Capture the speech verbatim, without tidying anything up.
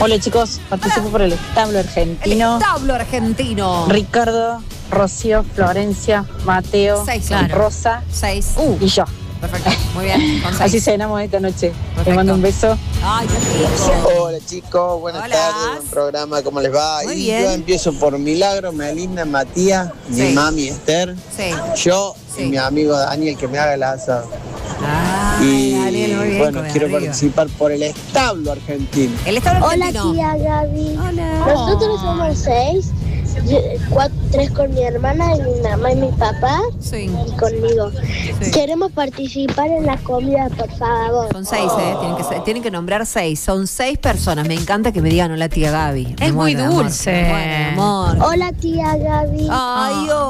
Hola chicos, participo Hola. por el establo argentino. El establo argentino. Ricardo, Rocío, Florencia, Mateo, Seis, claro. Rosa Seis. uh, y yo. Perfecto, muy bien. Con seis. Así cenamos esta noche. Perfecto. Te mando un beso. Ay, qué rico. Hola chicos, buenas Hola. tardes, buen programa, ¿cómo les va? Muy y bien. yo empiezo por Milagro, Melinda, Matías, Sí. mi mami Esther, Sí. yo Sí. y mi amigo Daniel que me haga el asado. Ay, Y Daniel, muy bien, bueno, come quiero arriba. participar por el establo argentino. El establo Hola argentino. tía Gaby. Hola. Nosotros somos seis, yo- cuatro, tres con mi hermana, y mi mamá y mi papá Sí. y conmigo. Sí. Queremos participar en la comida, por favor. Son seis, ¿eh? Tienen que, ser- tienen que nombrar seis. Son seis personas. Me encanta que me digan hola, tía Gaby. Me Es muy muero de amor. dulce. Me muero de amor. Hola tía Gaby. Ay,